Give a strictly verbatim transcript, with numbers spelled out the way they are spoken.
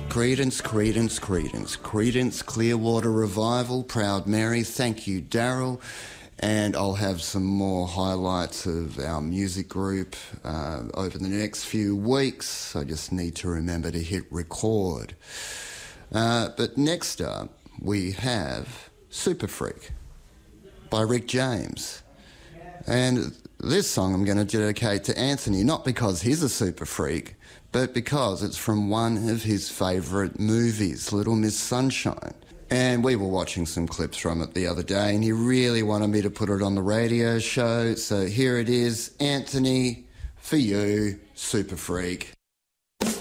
Credence, Credence, Credence. Credence Clearwater Revival, Proud Mary. Thank you, Daryl. And I'll have some more highlights of our music group uh, over the next few weeks. I just need to remember to hit record. Uh, but next up, we have Super Freak by Rick James. And this song I'm going to dedicate to Anthony, not because he's a super freak, but because it's from one of his favourite movies, Little Miss Sunshine. And we were watching some clips from it the other day, and he really wanted me to put it on the radio show. So here it is, Anthony, for you, Super Freak.